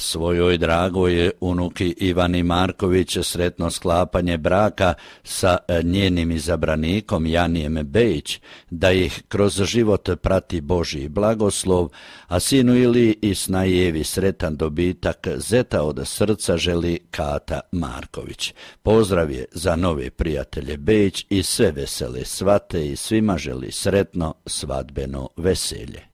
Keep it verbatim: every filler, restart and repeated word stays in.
svojoj dragoj unuki Ivani Marković sretno sklapanje braka sa njenim izabranikom Janijem Bejić, da ih kroz život prati Božji blagoslov, a sinu Ili i snajevi sretan dobitak zeta od srca želi Kata Marković. Pozdrav je za nove prijatelje Bejić i sve vesele svate i svima želi sretno svadbeno veselje.